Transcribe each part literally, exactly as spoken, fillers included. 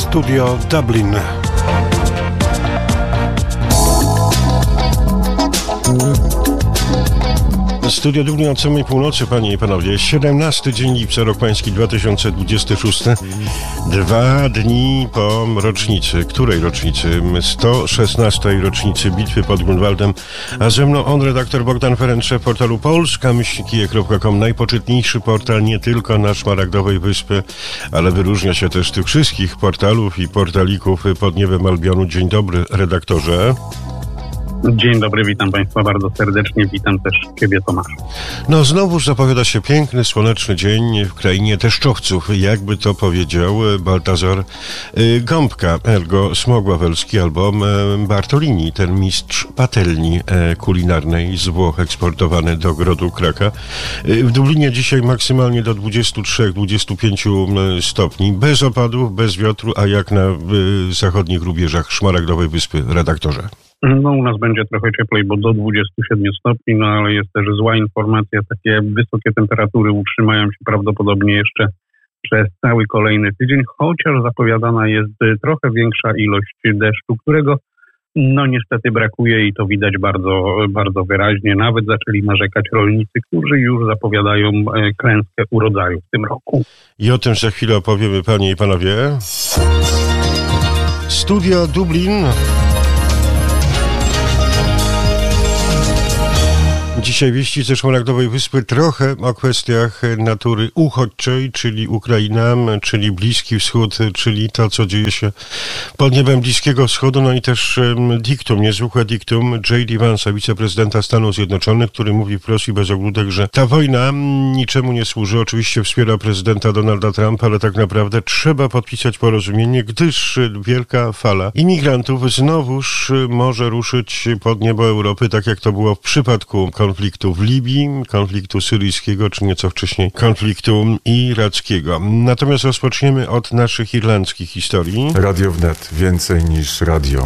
Studio Dublin. Studio Dublin od samej północy, panie i panowie. siedemnasty dzień lipca, rok pański dwa tysiące dwudziesty szósty. Dwa dni po rocznicy. Której rocznicy? sto szesnastej rocznicy bitwy pod Grunwaldem. A ze mną on, redaktor Bogdan Ferenc, szef portalu polska myślnik kije kropka com. Najpoczytniejszy portal nie tylko na Szmaragdowej Wyspy, ale wyróżnia się też z tych wszystkich portalów i portalików pod niebem Albionu. Dzień dobry, redaktorze. Dzień dobry, witam Państwa bardzo serdecznie, witam też Ciebie, Tomasz. No znowuż zapowiada się piękny, słoneczny dzień w krainie deszczowców, jakby to powiedział Baltazar Gąbka, ergo Smok Wawelski, albo Bartolini, ten mistrz patelni kulinarnej z Włoch eksportowany do Grodu Kraka. W Dublinie dzisiaj maksymalnie do dwudziestu trzech do dwudziestu pięciu stopni, bez opadów, bez wiatru, a jak na zachodnich rubieżach Szmaragdowej Wyspy, redaktorze? No u nas będzie trochę cieplej, bo do dwudziestu siedmiu stopni, no ale jest też zła informacja, takie wysokie temperatury utrzymają się prawdopodobnie jeszcze przez cały kolejny tydzień, chociaż zapowiadana jest trochę większa ilość deszczu, którego no niestety brakuje i to widać bardzo, bardzo wyraźnie. Nawet zaczęli narzekać rolnicy, którzy już zapowiadają klęskę urodzaju w tym roku. I o tym za chwilę opowiemy, panie i panowie. Studio Dublin. Dzisiaj wieści ze Szmaragdowej Wyspy trochę o kwestiach natury uchodźczej, czyli Ukraina, czyli Bliski Wschód, czyli to, co dzieje się pod niebem Bliskiego Wschodu, no i też diktum, niezwykłe diktum J D Vance'a, wiceprezydenta Stanów Zjednoczonych, który mówi wprost i bez ogródek, że ta wojna niczemu nie służy. Oczywiście wspiera prezydenta Donalda Trumpa, ale tak naprawdę trzeba podpisać porozumienie, gdyż wielka fala imigrantów znowuż może ruszyć pod niebo Europy, tak jak to było w przypadku konfliktu w Libii, konfliktu syryjskiego, czy nieco wcześniej konfliktu irackiego. Natomiast rozpoczniemy od naszych irlandzkich historii. Radio Wnet. Więcej niż radio.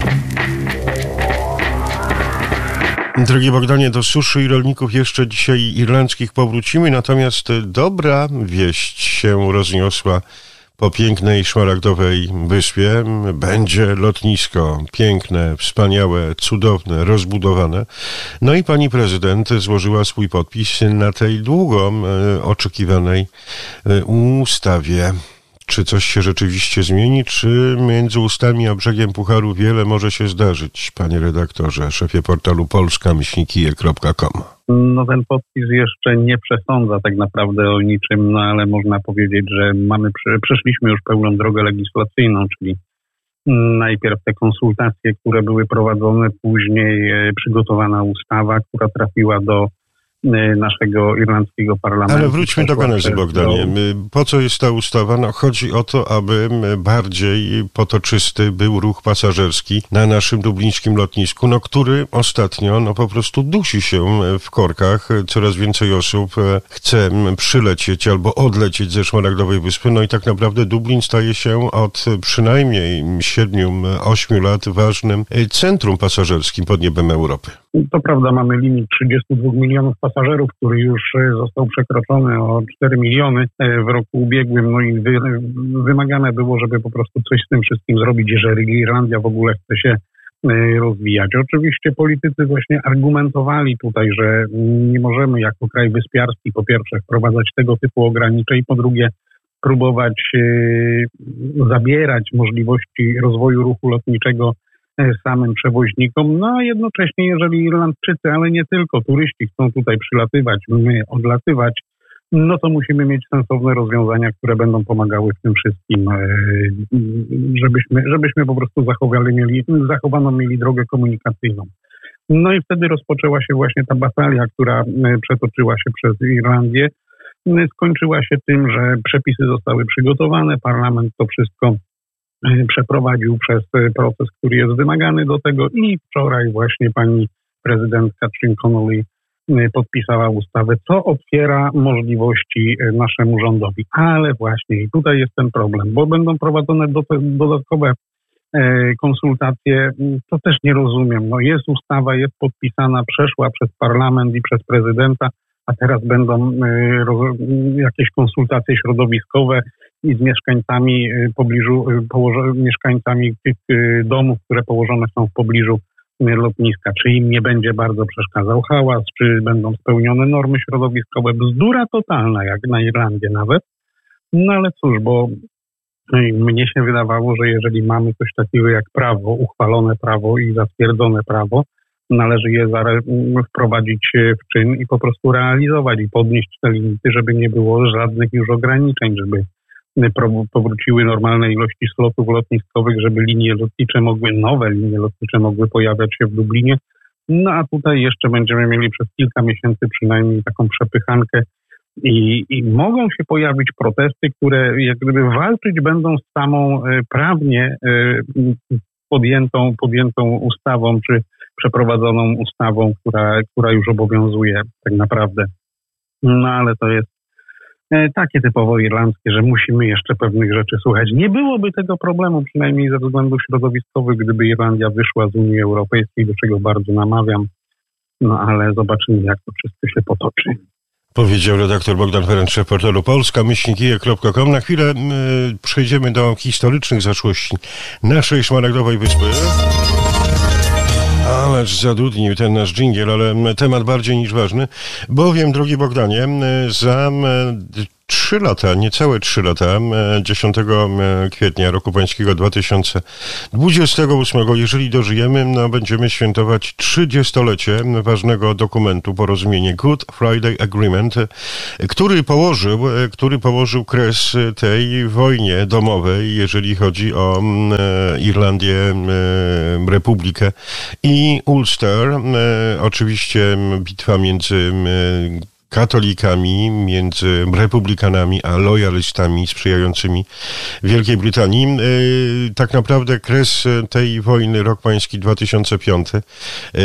Drogi Bogdanie, do suszy i rolników jeszcze dzisiaj irlandzkich powrócimy, natomiast dobra wieść się rozniosła po pięknej Szmaragdowej Wyspie. Będzie lotnisko piękne, wspaniałe, cudowne, rozbudowane. No i pani prezydent złożyła swój podpis na tej długo e, oczekiwanej e, ustawie. Czy coś się rzeczywiście zmieni, czy między ustami a brzegiem Pucharu wiele może się zdarzyć, panie redaktorze, szefie portalu polska myślnik kije kropka com? No ten podpis jeszcze nie przesądza tak naprawdę o niczym, no ale można powiedzieć, że mamy, przeszliśmy już pełną drogę legislacyjną, czyli najpierw te konsultacje, które były prowadzone, później przygotowana ustawa, która trafiła do naszego irlandzkiego parlamentu. Ale wróćmy do genezy, Bogdanie. Po co jest ta ustawa? No, chodzi o to, aby bardziej potoczysty był ruch pasażerski na naszym dublińskim lotnisku, no, który ostatnio no, po prostu dusi się w korkach. Coraz więcej osób chce przylecieć albo odlecieć ze Szmaragdowej Wyspy. No i tak naprawdę Dublin staje się od przynajmniej siedmiu, ośmiu lat ważnym centrum pasażerskim pod niebem Europy. To prawda, mamy limit trzydziestu dwóch milionów pasażerów, który już został przekroczony o cztery miliony w roku ubiegłym. No i wy, wymagane było, żeby po prostu coś z tym wszystkim zrobić, jeżeli Irlandia w ogóle chce się rozwijać. Oczywiście politycy właśnie argumentowali tutaj, że nie możemy jako kraj wyspiarski po pierwsze wprowadzać tego typu ograniczeń, po drugie próbować zabierać możliwości rozwoju ruchu lotniczego samym przewoźnikom, no a jednocześnie jeżeli Irlandczycy, ale nie tylko, turyści chcą tutaj przylatywać, my odlatywać, no to musimy mieć sensowne rozwiązania, które będą pomagały w tym wszystkim, żebyśmy, żebyśmy po prostu zachowali, mieli, zachowaną mieli drogę komunikacyjną. No i wtedy rozpoczęła się właśnie ta batalia, która przetoczyła się przez Irlandię. Skończyła się tym, że przepisy zostały przygotowane, parlament to wszystko przeprowadził przez proces, który jest wymagany do tego i wczoraj właśnie pani prezydent Catherine Connolly podpisała ustawę, co otwiera możliwości naszemu rządowi. Ale właśnie i tutaj jest ten problem, bo będą prowadzone dodatkowe konsultacje, to też nie rozumiem. No jest ustawa, jest podpisana, przeszła przez parlament i przez prezydenta, a teraz będą jakieś konsultacje środowiskowe i z mieszkańcami pobliżu, położo, mieszkańcami tych domów, które położone są w pobliżu lotniska, czy im nie będzie bardzo przeszkadzał hałas, czy będą spełnione normy środowiskowe. Bzdura totalna, jak na Irlandię nawet. No ale cóż, bo mnie się wydawało, że jeżeli mamy coś takiego jak prawo, uchwalone prawo i zatwierdzone prawo, należy je wprowadzić w czyn i po prostu realizować i podnieść te limity, żeby nie było żadnych już ograniczeń, żeby powróciły normalne ilości slotów lotniskowych, żeby linie lotnicze mogły, nowe linie lotnicze mogły pojawiać się w Dublinie. No a tutaj jeszcze będziemy mieli przez kilka miesięcy przynajmniej taką przepychankę i, i mogą się pojawić protesty, które jak gdyby walczyć będą z samą prawnie podjętą, podjętą ustawą, czy przeprowadzoną ustawą, która, która już obowiązuje tak naprawdę. No ale to jest takie typowo irlandzkie, że musimy jeszcze pewnych rzeczy słuchać. Nie byłoby tego problemu, przynajmniej ze względów środowiskowych, gdyby Irlandia wyszła z Unii Europejskiej, do czego bardzo namawiam. No ale zobaczymy, jak to wszystko się potoczy. Powiedział redaktor Bogdan Ferenc, szef portalu polska myślnik kije kropka com. Na chwilę y, przejdziemy do historycznych zaszłości naszej szmaragdowej wyspy. Ależ zadudnił ten nasz dżingiel, ale temat bardziej niż ważny, bowiem, drogi Bogdanie, za trzy lata, niecałe trzy lata, dziesiątego kwietnia roku pańskiego dwa tysiące dwudziestego ósmego, jeżeli dożyjemy, no, będziemy świętować trzydziestolecie ważnego dokumentu, porozumienie Good Friday Agreement, który położył, który położył kres tej wojnie domowej, jeżeli chodzi o Irlandię, Republikę i Ulster. Oczywiście bitwa między katolikami, między republikanami a lojalistami sprzyjającymi Wielkiej Brytanii. Yy, tak naprawdę kres tej wojny, rok pański dwa tysiące piąty, yy,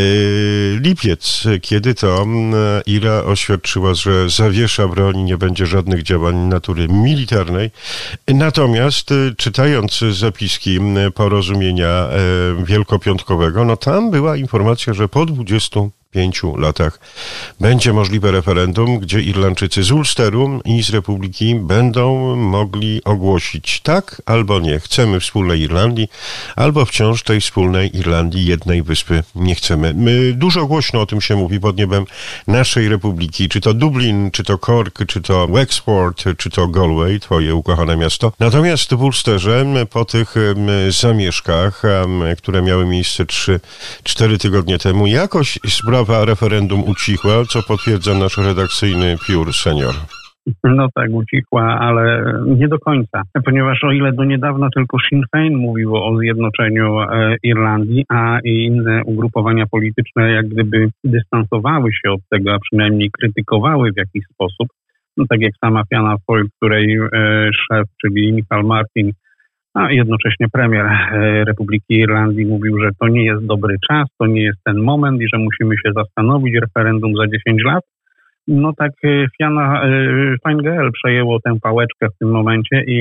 lipiec, kiedy to Ira oświadczyła, że zawiesza broń, nie będzie żadnych działań natury militarnej. Natomiast yy, czytając zapiski porozumienia yy, wielkopiątkowego, no tam była informacja, że po dwudziestu pięciu latach będzie możliwe referendum, gdzie Irlandczycy z Ulsteru i z Republiki będą mogli ogłosić tak albo nie. Chcemy wspólnej Irlandii, albo wciąż tej wspólnej Irlandii, jednej wyspy nie chcemy. My, dużo głośno o tym się mówi pod niebem naszej Republiki, czy to Dublin, czy to Cork, czy to Wexford, czy to Galway, twoje ukochane miasto. Natomiast w Ulsterze po tych zamieszkach, które miały miejsce trzy cztery tygodnie temu, jakoś sprawa referendum ucichła, co potwierdza nasz redakcyjny piór senior. No tak, ucichła, ale nie do końca, ponieważ o ile do niedawna tylko Sinn Féin mówiło o zjednoczeniu e, Irlandii, a inne ugrupowania polityczne jak gdyby dystansowały się od tego, a przynajmniej krytykowały w jakiś sposób, no tak jak sama Fianna Fáil, której e, szef, czyli Michael Martin, a jednocześnie premier Republiki Irlandii mówił, że to nie jest dobry czas, to nie jest ten moment i że musimy się zastanowić, referendum za dziesięć lat. No tak Fianna Fine Gael przejęło tę pałeczkę w tym momencie i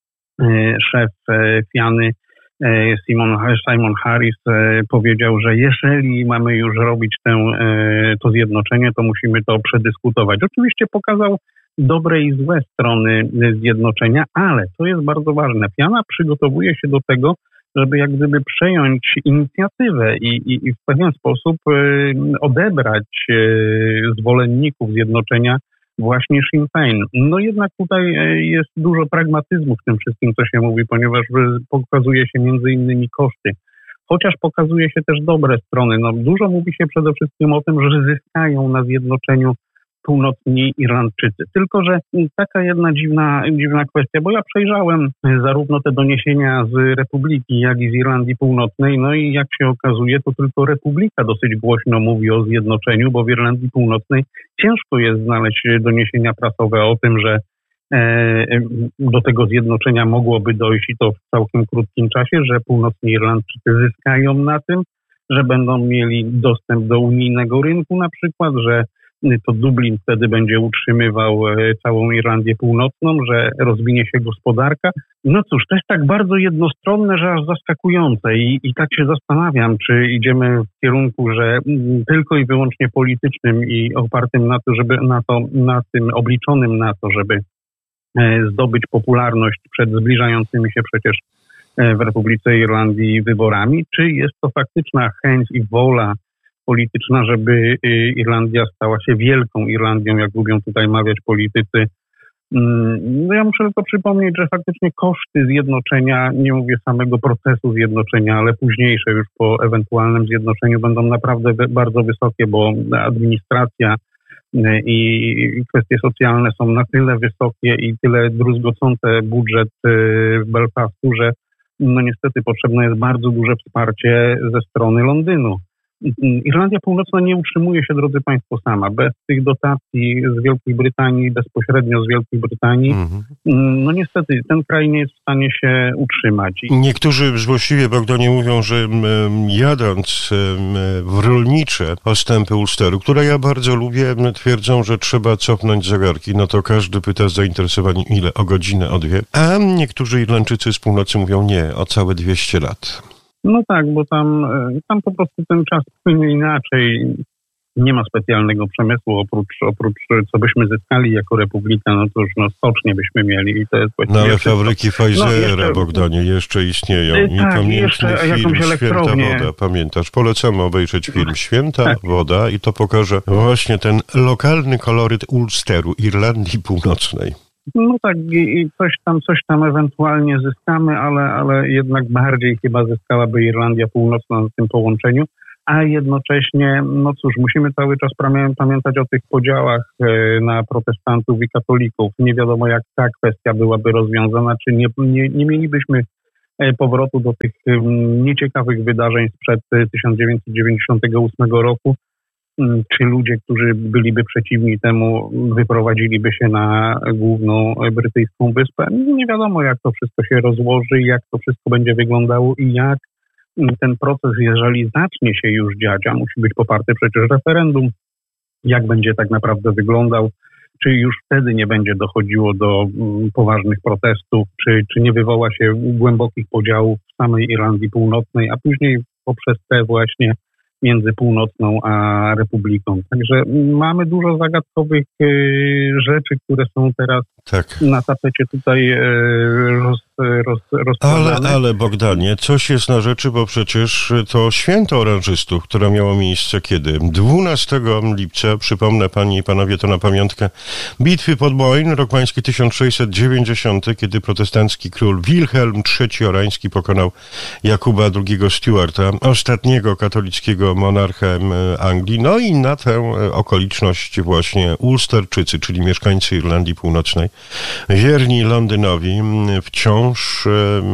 szef Fiany Simon, Simon Harris powiedział, że jeżeli mamy już robić tę, to zjednoczenie, to musimy to przedyskutować. Oczywiście pokazał dobre i złe strony zjednoczenia, ale to jest bardzo ważne. Fianna przygotowuje się do tego, żeby jak gdyby przejąć inicjatywę i, i, i w pewien sposób y, odebrać y, zwolenników zjednoczenia właśnie Sinn Féin. No jednak tutaj jest dużo pragmatyzmu w tym wszystkim, co się mówi, ponieważ pokazuje się między innymi koszty. Chociaż pokazuje się też dobre strony. No, dużo mówi się przede wszystkim o tym, że zyskają na zjednoczeniu północni Irlandczycy. Tylko że taka jedna dziwna, dziwna kwestia, bo ja przejrzałem zarówno te doniesienia z Republiki, jak i z Irlandii Północnej, no i jak się okazuje, to tylko Republika dosyć głośno mówi o zjednoczeniu, bo w Irlandii Północnej ciężko jest znaleźć doniesienia prasowe o tym, że e, do tego zjednoczenia mogłoby dojść i to w całkiem krótkim czasie, że północni Irlandczycy zyskają na tym, że będą mieli dostęp do unijnego rynku na przykład, że to Dublin wtedy będzie utrzymywał całą Irlandię Północną, że rozwinie się gospodarka. No cóż, to jest tak bardzo jednostronne, że aż zaskakujące i, i tak się zastanawiam, czy idziemy w kierunku, że tylko i wyłącznie politycznym i opartym na to, żeby na to, na tym obliczonym na to, żeby zdobyć popularność przed zbliżającymi się przecież w Republice Irlandii wyborami, czy jest to faktyczna chęć i wola polityczna, żeby Irlandia stała się wielką Irlandią, jak lubią tutaj mawiać politycy. No ja muszę tylko przypomnieć, że faktycznie koszty zjednoczenia, nie mówię samego procesu zjednoczenia, ale późniejsze już po ewentualnym zjednoczeniu będą naprawdę bardzo wysokie, bo administracja i kwestie socjalne są na tyle wysokie i tyle druzgocące budżet Belfastu, że no niestety potrzebne jest bardzo duże wsparcie ze strony Londynu. Irlandia Północna nie utrzymuje się, drodzy Państwo, sama. Bez tych dotacji z Wielkiej Brytanii, bezpośrednio z Wielkiej Brytanii, mm-hmm. no niestety ten kraj nie jest w stanie się utrzymać. Niektórzy złośliwie, Bogdanie, mówią, że m, jadąc m, w rolnicze postępy Ulsteru, które ja bardzo lubię, m, twierdzą, że trzeba cofnąć zegarki. No to każdy pyta z zainteresowaniem, ile? O godzinę, o dwie. A niektórzy Irlandczycy z północy mówią nie, o całe dwieście lat. No tak, bo tam, tam po prostu ten czas płynie inaczej. Nie ma specjalnego przemysłu, oprócz, oprócz co byśmy zyskali jako republika, no to już no, stocznie byśmy mieli. I to jest no ale fabryki Pfizera, no, jeszcze, Bogdanie, jeszcze istnieją. I tak, pamiętny film Święta Woda, pamiętasz? Polecamy obejrzeć film Święta tak. Woda i to pokaże właśnie ten lokalny koloryt Ulsteru, Irlandii Północnej. No tak, i coś tam, coś tam ewentualnie zyskamy, ale, ale jednak bardziej chyba zyskałaby Irlandia Północna na tym połączeniu, a jednocześnie, no cóż, musimy cały czas pamiętać o tych podziałach na protestantów i katolików. Nie wiadomo, jak ta kwestia byłaby rozwiązana, czy nie, nie, nie mielibyśmy powrotu do tych nieciekawych wydarzeń sprzed tysiąc dziewięćset dziewięćdziesiątego ósmego roku, czy ludzie, którzy byliby przeciwni temu, wyprowadziliby się na główną brytyjską wyspę. Nie wiadomo, jak to wszystko się rozłoży, jak to wszystko będzie wyglądało i jak ten proces, jeżeli zacznie się już dziać, a musi być poparty przecież referendum, jak będzie tak naprawdę wyglądał, czy już wtedy nie będzie dochodziło do poważnych protestów, czy, czy nie wywoła się głębokich podziałów w samej Irlandii Północnej, a później poprzez te właśnie między Północną a Republiką. Także mamy dużo zagadkowych e, rzeczy, które są teraz tak. na tapecie tutaj e, roz, roz, rozkładane. Ale, ale Bogdanie, coś jest na rzeczy, bo przecież to święto oranżystów, które miało miejsce kiedy? dwunastego lipca, przypomnę Panie i Panowie to na pamiątkę, bitwy pod Boyne, rok pański tysiąc sześćset dziewięćdziesiąty, kiedy protestancki król Wilhelm trzeci Orański pokonał Jakuba drugiego Stuarta, ostatniego katolickiego monarchę Anglii. No i na tę okoliczność właśnie Ulsterczycy, czyli mieszkańcy Irlandii Północnej, wierni Londynowi, wciąż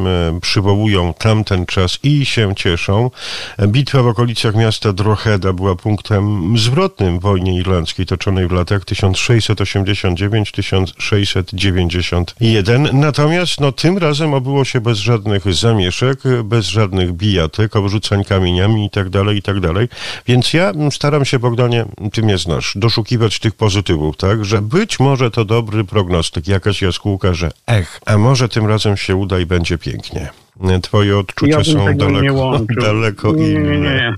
przywołują tamten czas i się cieszą. Bitwa w okolicach miasta Drogheda była punktem zwrotnym w wojnie irlandzkiej toczonej w latach tysiąc sześćset osiemdziesiąt dziewięć do tysiąc sześćset dziewięćdziesiąt jeden. Natomiast no, tym razem obyło się bez żadnych zamieszek, bez żadnych bijatek, obrzucań kamieniami i tak dalej, i tak dalej. Więc ja staram się, Bogdanie, ty mnie znasz, doszukiwać tych pozytywów, tak, że być może to dobry prognostyk, jakaś jaskółka, że ech, a może tym razem się uda i będzie pięknie. Twoje odczucia ja są daleko, daleko nie, inne. Nie, nie.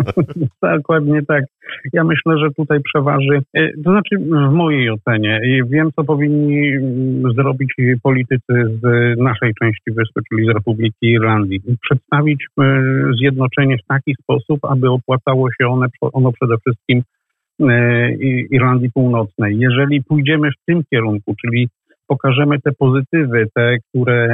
Dokładnie tak. Ja myślę, że tutaj przeważy, to znaczy w mojej ocenie, wiem, co powinni zrobić politycy z naszej części wyspy, czyli z Republiki Irlandii. Przedstawić zjednoczenie w taki sposób, aby opłacało się one, ono przede wszystkim Irlandii Północnej. Jeżeli pójdziemy w tym kierunku, czyli pokażemy te pozytywy, te, które,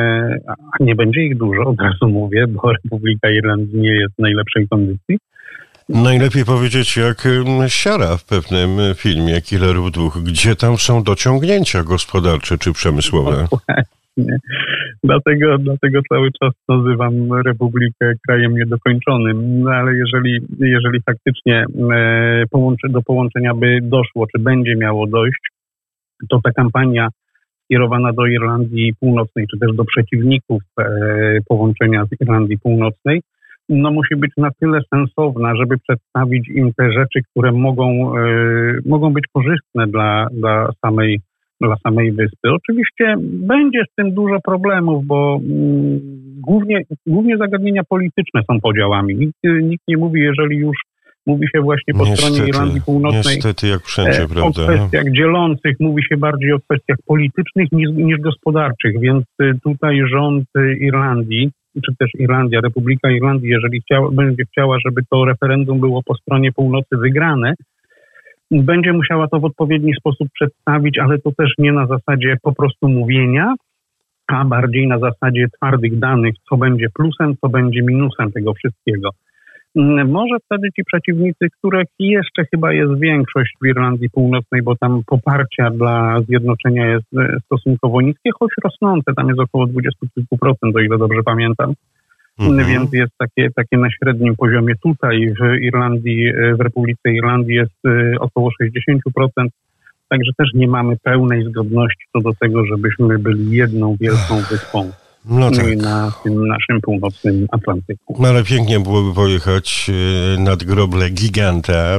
a nie będzie ich dużo, od razu mówię, bo Republika Irlandii nie jest w najlepszej kondycji. Najlepiej powiedzieć jak siara w pewnym filmie Killerów dwóch. Gdzie tam są dociągnięcia gospodarcze czy przemysłowe? Właśnie. Dlatego, dlatego cały czas nazywam Republikę krajem niedokończonym. No ale jeżeli, jeżeli faktycznie połącze, do połączenia by doszło, czy będzie miało dojść, to ta kampania skierowana do Irlandii Północnej, czy też do przeciwników e, połączenia z Irlandii Północnej, no musi być na tyle sensowna, żeby przedstawić im te rzeczy, które mogą, e, mogą być korzystne dla, dla, samej, dla samej wyspy. Oczywiście będzie z tym dużo problemów, bo mm, głównie, głównie zagadnienia polityczne są podziałami. Nikt, nikt nie mówi, jeżeli już Mówi się właśnie po niestety, stronie Irlandii Północnej niestety, jak wszędzie, o prawda? kwestiach dzielących, mówi się bardziej o kwestiach politycznych niż, niż gospodarczych, więc tutaj rząd Irlandii, czy też Irlandia, Republika Irlandii, jeżeli chciała, będzie chciała, żeby to referendum było po stronie północy wygrane, będzie musiała to w odpowiedni sposób przedstawić, ale to też nie na zasadzie po prostu mówienia, a bardziej na zasadzie twardych danych, co będzie plusem, co będzie minusem tego wszystkiego. Może wtedy ci przeciwnicy, których jeszcze chyba jest większość w Irlandii Północnej, bo tam poparcia dla zjednoczenia jest stosunkowo niskie, choć rosnące, tam jest około dwadzieścia kilku procent, o ile dobrze pamiętam. Mhm. Więc jest takie, takie na średnim poziomie. Tutaj w Irlandii, w Republice Irlandii jest około sześćdziesiąt procent. Także też nie mamy pełnej zgodności co do tego, żebyśmy byli jedną wielką wyspą. No tak. Na tym naszym północnym Atlantyku. No ale pięknie byłoby pojechać nad groble giganta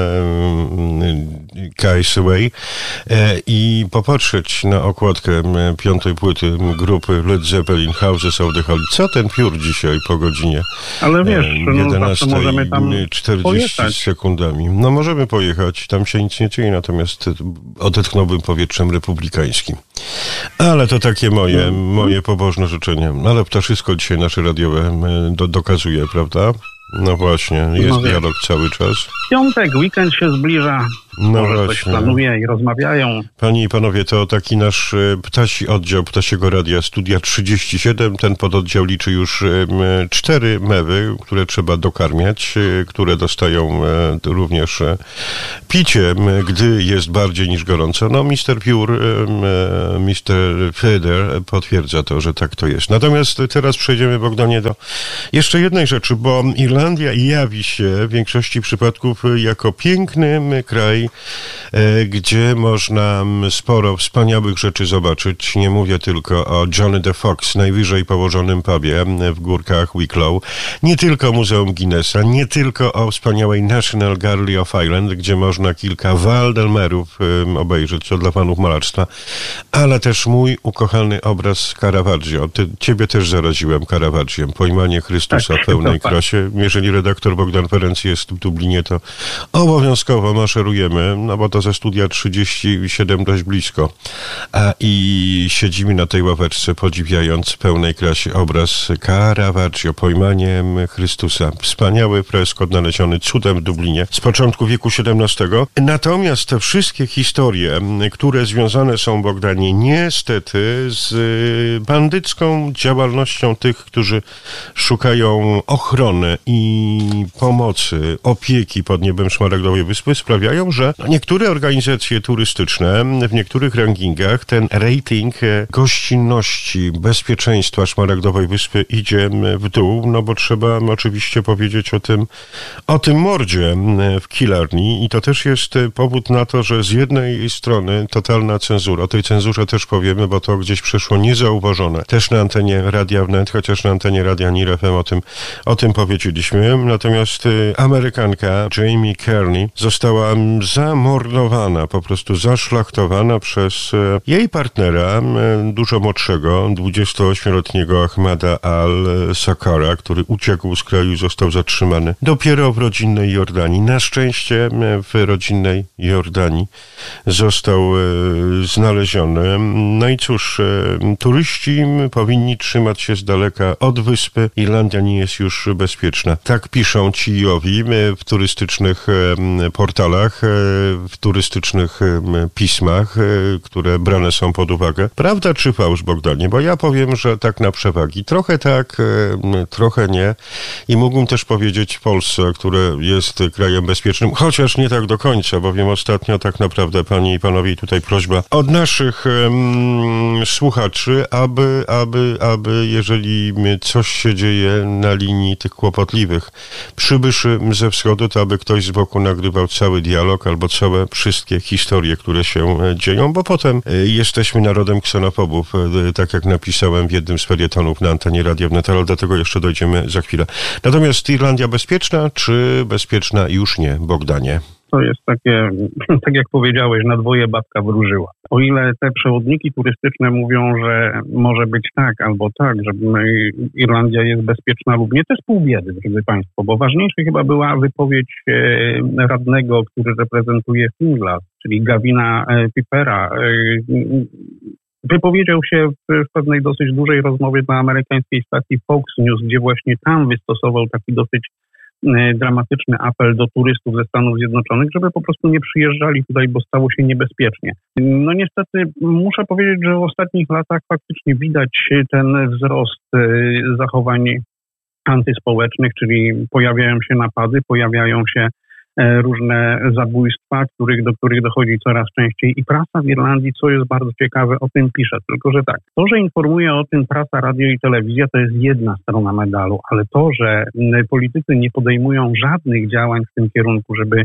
Causeway i popatrzeć na okładkę piątej płyty grupy Led Zeppelin, Houses of the Holy. Co ten piór dzisiaj po godzinie ale wiesz, jedenastej no, możemy tam czterdzieści pojechać. sekundami. No możemy pojechać, tam się nic nie dzieje, natomiast odetchnąłbym powietrzem republikańskim. Ale to takie moje, no. moje pobożne życzenie. Ale to wszystko dzisiaj nasze radiowe do, dokazuje, prawda? No właśnie, jest no dialog cały czas. Piątek, weekend się zbliża. No Może właśnie. coś planuje i rozmawiają. Panie i panowie, to taki nasz ptasi oddział Ptasiego Radia Studia trzydzieści siedem. Ten pododdział liczy już cztery mewy, które trzeba dokarmiać, które dostają również picie, gdy jest bardziej niż gorąco. No, mister Piór, mister Feder potwierdza to, że tak to jest. Natomiast teraz przejdziemy, Bogdanie, do jeszcze jednej rzeczy, bo Irlandia jawi się w większości przypadków jako piękny kraj, gdzie można sporo wspaniałych rzeczy zobaczyć. Nie mówię tylko o Johnny the Fox, najwyżej położonym pubie w górkach Wicklow. Nie tylko Muzeum Guinnessa, nie tylko o wspaniałej National Gallery of Ireland, gdzie można kilka Waldelmerów obejrzeć, co dla fanów malarstwa, ale też mój ukochany obraz Caravaggio. Ty, ciebie też zaraziłem Caravaggiem. Pojmanie Chrystusa tak, w pełnej tak. krasie. Jeżeli redaktor Bogdan Ferenc jest w Dublinie, to obowiązkowo maszerujemy, no bo to ze studia trzydzieści siedem dość blisko. A i siedzimy na tej ławeczce, podziwiając w pełnej krasie obraz Caravaggio, Pojmanie Chrystusa. Wspaniały fresk odnaleziony cudem w Dublinie z początku wieku siedemnastego. Natomiast te wszystkie historie, które związane są, Bogdanie, niestety z bandycką działalnością tych, którzy szukają ochrony i pomocy, opieki pod niebem Szmaragdowej Wyspy, sprawiają, że niektóre organizacje turystyczne w niektórych rankingach ten rating gościnności, bezpieczeństwa Szmaragdowej Wyspy idzie w dół, no bo trzeba oczywiście powiedzieć o tym, o tym mordzie w Killarney i to też jest powód na to, że z jednej strony totalna cenzura, o tej cenzurze też powiemy, bo to gdzieś przeszło niezauważone, też na antenie Radia Wnet, chociaż na antenie Radia N I R F M o tym, o tym powiedzieliśmy, natomiast Amerykanka Jamie Kearney została zamordowana, po prostu zaszlachtowana przez jej partnera, dużo młodszego, dwudziestoośmioletniego Ahmada al-Sakara, który uciekł z kraju i został zatrzymany dopiero w rodzinnej Jordanii. Na szczęście w rodzinnej Jordanii został znaleziony. No i cóż, turyści powinni trzymać się z daleka od wyspy. Irlandia nie jest już bezpieczna. Tak piszą ci owi w turystycznych portalach, w turystycznych pismach, które brane są pod uwagę. Prawda czy fałsz, Bogdanie? Bo ja powiem, że tak na przewagi. Trochę tak, trochę nie. I mógłbym też powiedzieć Polsce, które jest krajem bezpiecznym, chociaż nie tak do końca, bowiem ostatnio tak naprawdę, panie i panowie, tutaj prośba od naszych um, słuchaczy, aby, aby, aby jeżeli coś się dzieje na linii tych kłopotliwych przybyszy ze wschodu, to aby ktoś z boku nagrywał cały dialog albo całe wszystkie historie, które się dzieją, bo potem jesteśmy narodem ksenofobów, tak jak napisałem w jednym z felietonów na antenie Radia Wnet, ale do tego jeszcze dojdziemy za chwilę. Natomiast Irlandia bezpieczna, czy bezpieczna już nie, Bogdanie? to jest takie, tak jak powiedziałeś, na dwoje babka wróżyła. O ile te przewodniki turystyczne mówią, że może być tak albo tak, że Irlandia jest bezpieczna lub nie, to jest pół biedy, drodzy Państwo, bo ważniejsza chyba była wypowiedź radnego, który reprezentuje Finglas, czyli Gavina Pippera. Wypowiedział się w pewnej dosyć dużej rozmowie na amerykańskiej stacji Fox News, gdzie właśnie tam wystosował taki dosyć dramatyczny apel do turystów ze Stanów Zjednoczonych, żeby po prostu nie przyjeżdżali tutaj, bo stało się niebezpiecznie. No niestety muszę powiedzieć, że w ostatnich latach faktycznie widać ten wzrost zachowań antyspołecznych, czyli pojawiają się napady, pojawiają się różne zabójstwa, których, do których dochodzi coraz częściej i prasa w Irlandii, co jest bardzo ciekawe, o tym pisze. Tylko że tak, to, że informuje o tym prasa, radio i telewizja, to jest jedna strona medalu, ale to, że politycy nie podejmują żadnych działań w tym kierunku, żeby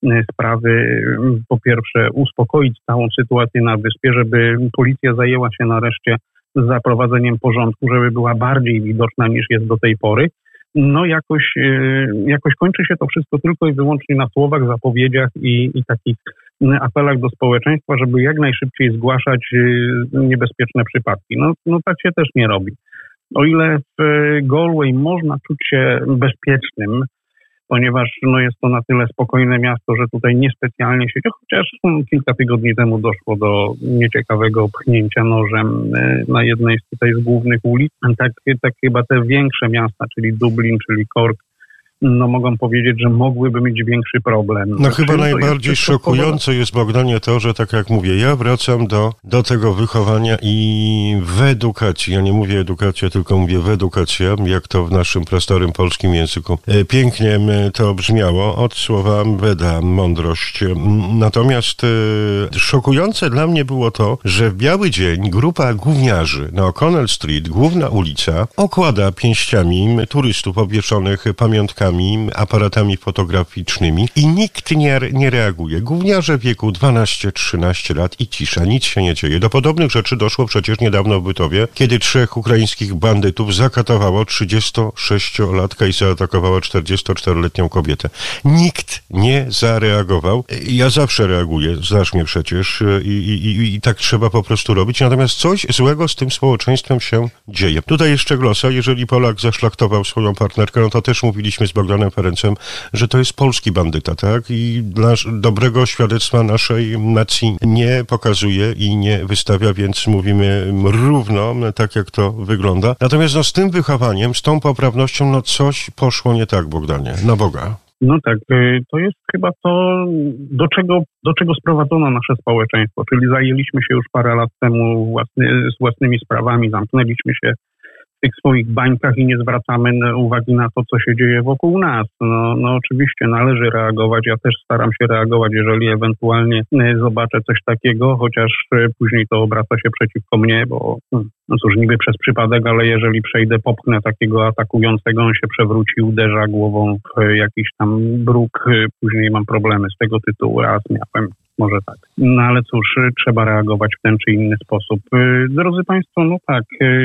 sprawy po pierwsze uspokoić całą sytuację na wyspie, żeby policja zajęła się nareszcie zaprowadzeniem porządku, żeby była bardziej widoczna niż jest do tej pory, no jakoś, jakoś kończy się to wszystko tylko i wyłącznie na słowach, zapowiedziach i, i takich apelach do społeczeństwa, żeby jak najszybciej zgłaszać niebezpieczne przypadki. No, no tak się też nie robi. O ile w Galway można czuć się bezpiecznym, ponieważ no, jest to na tyle spokojne miasto, że tutaj niespecjalnie się, chociaż kilka tygodni temu doszło do nieciekawego pchnięcia nożem na jednej z tutaj z głównych ulic. Tak, tak chyba te większe miasta, czyli Dublin, czyli Cork, no mogą powiedzieć, że mogłyby mieć większy problem. No chyba najbardziej jest szokujące jest, Bogdanie, to, że tak jak mówię, ja wracam do, do tego wychowania i w edukacji, ja nie mówię edukacja, tylko mówię w edukacja, jak to w naszym prastarym polskim języku pięknie to brzmiało, od słowa weda, mądrość. Natomiast szokujące dla mnie było to, że w biały dzień grupa gówniarzy na O'Connell Street, główna ulica, okłada pięściami turystów obwieszonych pamiątkami, aparatami fotograficznymi i nikt nie, nie reaguje. Gówniarze w wieku dwanaście trzynaście lat i cisza, nic się nie dzieje. Do podobnych rzeczy doszło przecież niedawno w Bytowie, kiedy trzech ukraińskich bandytów zakatowało trzydziestosześciolatka i zaatakowało czterdziestoczteroletnią kobietę. Nikt nie zareagował. Ja zawsze reaguję, znasz mnie przecież i, i, i, i tak trzeba po prostu robić. Natomiast coś złego z tym społeczeństwem się dzieje. Tutaj jeszcze glosa, jeżeli Polak zaszlachtował swoją partnerkę, no to też mówiliśmy z Bogdanem Ferencem, że to jest polski bandyta, tak? I dla dobrego świadectwa naszej nacji nie pokazuje i nie wystawia, więc mówimy równo, tak jak to wygląda. Natomiast no, z tym wychowaniem, z tą poprawnością, no coś poszło nie tak, Bogdanie, na Boga. No tak, to jest chyba to, do czego, do czego sprowadzono nasze społeczeństwo, czyli zajęliśmy się już parę lat temu własny, z własnymi sprawami, zamknęliśmy się w tych swoich bańkach i nie zwracamy uwagi na to, co się dzieje wokół nas. No, no oczywiście należy reagować, ja też staram się reagować, jeżeli ewentualnie zobaczę coś takiego, chociaż później to obraca się przeciwko mnie, bo no cóż, niby przez przypadek, ale jeżeli przejdę, popchnę takiego atakującego, on się przewróci, uderza głową w jakiś tam bruk, później mam problemy z tego tytułu, raz miałem. Może tak. No ale cóż, trzeba reagować w ten czy inny sposób. Drodzy Państwo, no tak,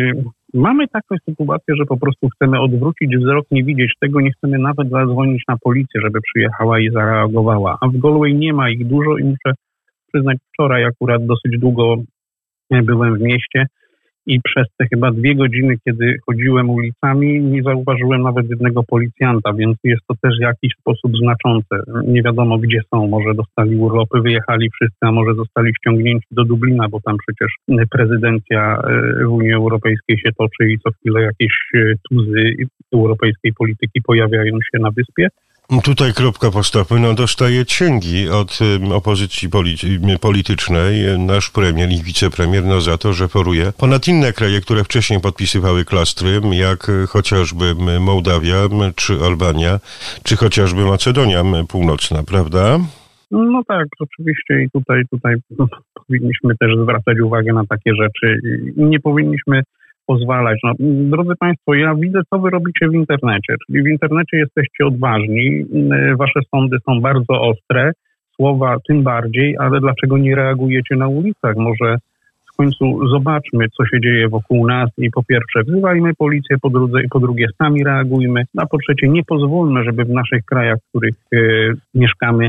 mamy taką sytuację, że po prostu chcemy odwrócić wzrok, nie widzieć tego, nie chcemy nawet zadzwonić na policję, żeby przyjechała i zareagowała. A w Galway nie ma ich dużo i muszę przyznać, wczoraj akurat dosyć długo byłem w mieście i przez te chyba dwie godziny, kiedy chodziłem ulicami, nie zauważyłem nawet jednego policjanta, więc jest to też w jakiś sposób znaczące. Nie wiadomo, gdzie są. Może dostali urlopy, wyjechali wszyscy, a może zostali ściągnięci do Dublina, bo tam przecież prezydencja w Unii Europejskiej się toczy i co chwilę jakieś tuzy europejskiej polityki pojawiają się na wyspie. Tutaj kropka postawmy. No, dostaje cięgi od um, opozycji polity- politycznej nasz premier i wicepremier no, za to, że foruje ponad inne kraje, które wcześniej podpisywały klastry, jak chociażby Mołdawia, czy Albania, czy chociażby Macedonia Północna, prawda? No tak, oczywiście i tutaj, tutaj powinniśmy też zwracać uwagę na takie rzeczy i nie powinniśmy pozwalać. No, drodzy Państwo, ja widzę, co wy robicie w internecie, czyli w internecie jesteście odważni, wasze sądy są bardzo ostre, słowa tym bardziej, ale dlaczego nie reagujecie na ulicach? Może w końcu zobaczmy, co się dzieje wokół nas i po pierwsze wzywajmy policję, po drugie, po drugie sami reagujmy, a po trzecie nie pozwólmy, żeby w naszych krajach, w których e, mieszkamy,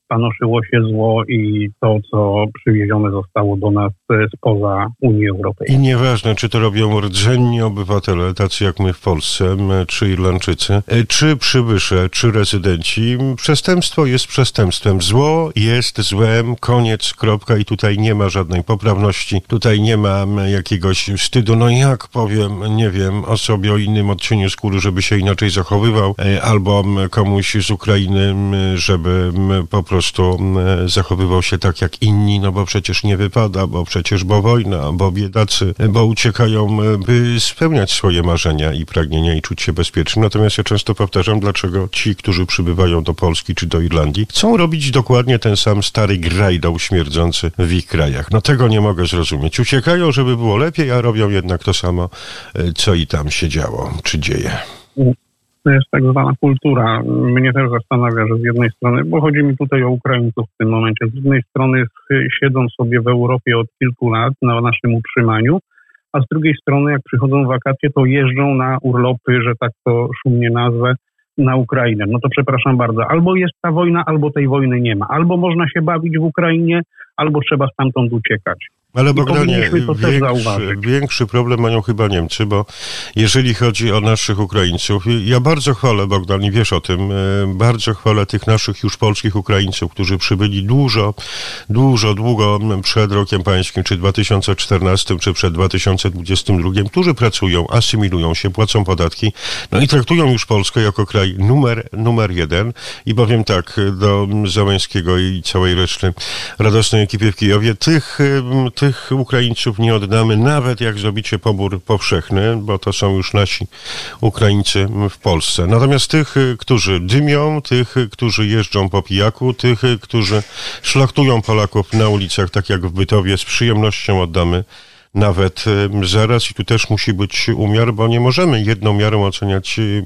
panoszyło się zło i to, co przywiezione zostało do nas spoza Unii Europejskiej. I nieważne, czy to robią rdzenni obywatele, tacy jak my w Polsce, czy Irlandczycy, czy przybysze, czy rezydenci, przestępstwo jest przestępstwem. Zło jest złem, koniec, kropka i tutaj nie ma żadnej poprawności, tutaj nie ma jakiegoś wstydu. No jak powiem, nie wiem, osobie o innym odcieniu skóry, żeby się inaczej zachowywał, albo komuś z Ukrainy, żeby po prostu zachowywał się tak jak inni, no bo przecież nie wypada, bo przecież bo wojna, bo biedacy, bo uciekają, by spełniać swoje marzenia i pragnienia i czuć się bezpiecznie. Natomiast ja często powtarzam, dlaczego ci, którzy przybywają do Polski czy do Irlandii, chcą robić dokładnie ten sam stary grajdał śmierdzący w ich krajach. No tego nie mogę zrozumieć. Uciekają, żeby było lepiej, a robią jednak to samo, co i tam się działo, czy dzieje. To jest tak zwana kultura. Mnie też zastanawia, że z jednej strony, bo chodzi mi tutaj o Ukraińców w tym momencie, z jednej strony siedzą sobie w Europie od kilku lat na naszym utrzymaniu, a z drugiej strony jak przychodzą wakacje, to jeżdżą na urlopy, że tak to szumnie nazwę, na Ukrainę. No to przepraszam bardzo, albo jest ta wojna, albo tej wojny nie ma. Albo można się bawić w Ukrainie, albo trzeba stamtąd uciekać. Ale Bogdanie, większy, większy problem mają chyba Niemcy, bo jeżeli chodzi o naszych Ukraińców, ja bardzo chwalę, Bogdan, i wiesz o tym, bardzo chwalę tych naszych już polskich Ukraińców, którzy przybyli dużo, dużo, długo przed rokiem pańskim, czy dwa tysiące czternastym, czy przed dwa tysiące dwudziestym drugim, którzy pracują, asymilują się, płacą podatki, no i traktują już Polskę jako kraj numer, numer jeden. I powiem tak, do Załęskiego i całej reszty radosnej ekipy w Kijowie, tych, tych Tych Ukraińców nie oddamy, nawet jak zrobicie pobór powszechny, bo to są już nasi Ukraińcy w Polsce. Natomiast tych, którzy dymią, tych, którzy jeżdżą po pijaku, tych, którzy szlachtują Polaków na ulicach, tak jak w Bytowie, z przyjemnością oddamy nawet zaraz. I tu też musi być umiar, bo nie możemy jedną miarą oceniać